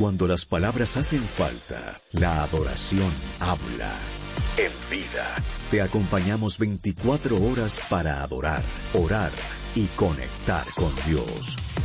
Cuando las palabras hacen falta, la adoración habla. En Vida, te acompañamos 24 horas para adorar, orar y conectar con Dios.